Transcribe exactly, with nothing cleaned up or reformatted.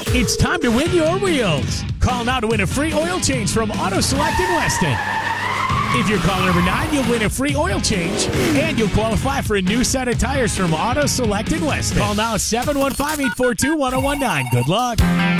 It's time to win your wheels. Call now to win a free oil change from Auto Select in Weston. If you're caller number nine, you'll win a free oil change, and you'll qualify for a new set of tires from Auto Select in Weston. Call now seven one five, eight four two, one oh one nine. Good luck.